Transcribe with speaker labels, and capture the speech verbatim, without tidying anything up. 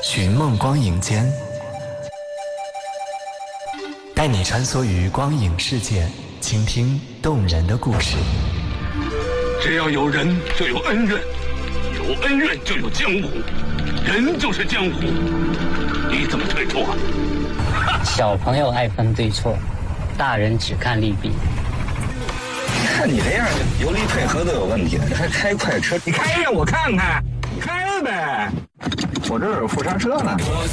Speaker 1: 寻梦光影间，带你穿梭于光影世界，倾听动人的故事。
Speaker 2: 只要有人就有恩怨，有恩怨就有江湖，人就是江湖，你怎么退出啊？
Speaker 3: 小朋友爱分对错，大人只看利弊。
Speaker 4: 看你这样，油离配合都有问题了，你还开快车？你开让我看看，你开呗，我这儿有副刹车呢。
Speaker 2: 我